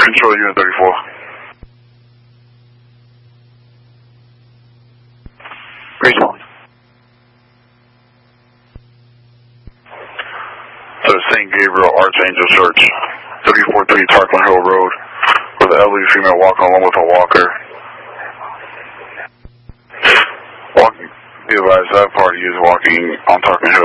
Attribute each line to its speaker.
Speaker 1: Control Unit 34.
Speaker 2: Respond.
Speaker 1: So St. Gabriel Archangel Church, 343 Tarpon Hill Road, with an elderly female walking along with a walker. Be advised that party is walking on Tarpon Hill.